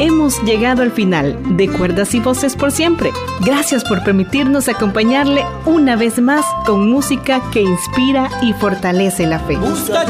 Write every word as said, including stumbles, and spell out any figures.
Hemos llegado al final de Cuerdas y Voces por siempre. Gracias por permitirnos acompañarle una vez más con música que inspira y fortalece la fe. Busca